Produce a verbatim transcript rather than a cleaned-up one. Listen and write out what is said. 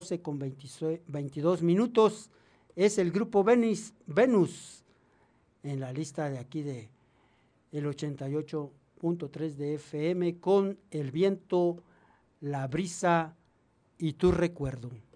doce con veintidós minutos. Es el grupo Venus, Venus en la lista de aquí de el ochenta y ocho punto tres de F M con El viento, la brisa y tu recuerdo.